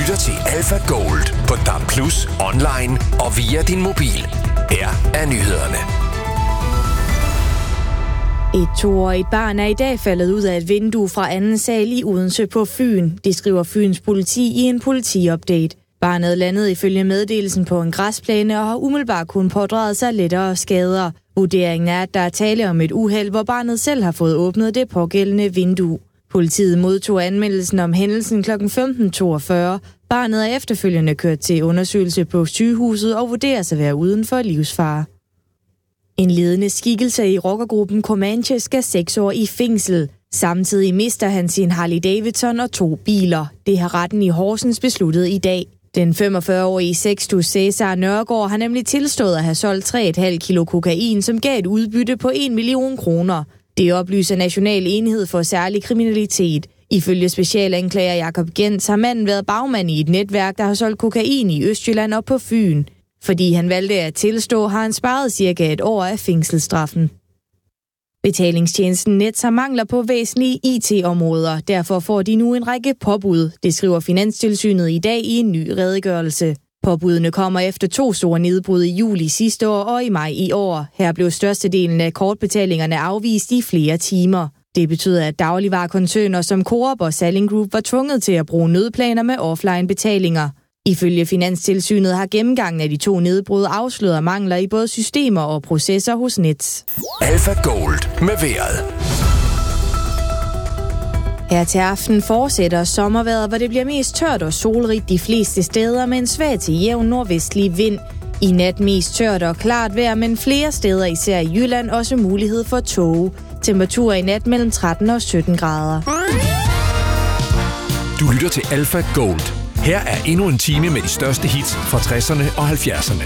lytter til Alpha Gold på DAB+, online og via din mobil. Her er nyhederne. Et 2-årigt barn er i dag faldet ud af et vindue fra anden sal i Odense på Fyn. Det skriver Fyns politi i en politiupdate. Barnet landede ifølge meddelelsen på en græsplæne og har umiddelbart kun pådraget sig lettere skader. Vurderingen er, at der er tale om et uheld, hvor barnet selv har fået åbnet det pågældende vindue. Politiet modtog anmeldelsen om hændelsen kl. 15.42. Barnet er efterfølgende kørt til undersøgelse på sygehuset og vurderes at være uden for livsfare. En ledende skikkelse i rockergruppen Comanche skal 6 år i fængsel. Samtidig mister han sin Harley Davidson og 2 biler. Det har retten i Horsens besluttet i dag. Den 45-årige Sextus Cæsar Nørgaard har nemlig tilstået at have solgt 3,5 kilo kokain, som gav et udbytte på 1 million kroner. Det oplyser National Enhed for Særlig Kriminalitet. Ifølge specialanklager Jakob Gens har manden været bagmand i et netværk, der har solgt kokain i Østjylland og på Fyn. Fordi han valgte at tilstå, har han sparet cirka 1 år af fængselsstraffen. Betalingstjenesten Nets har mangler på væsentlige IT-områder. Derfor får de nu en række påbud. Det skriver Finanstilsynet i dag i en ny redegørelse. Påbudene kommer efter 2 store nedbrud i juli sidste år og i maj i år. Her blev størstedelen af kortbetalingerne afvist i flere timer. Det betyder, at dagligvarekoncerner som Coop og Salling Group var tvunget til at bruge nødplaner med offline-betalinger. Ifølge Finanstilsynet har gennemgangen af de 2 nedbrud afsløret mangler i både systemer og processer hos Nets. Alpha Gold med vejret. Her til aften fortsætter sommervejret, hvor det bliver mest tørt og solrigt de fleste steder med en svag til jævn nordvestlig vind. I nat mest tørt og klart vejr, men flere steder, især i Jylland, også mulighed for tåge. Temperaturer i nat mellem 13 og 17 grader. Du lytter til Alpha Gold. Her er endnu en time med de største hits fra 60'erne og 70'erne.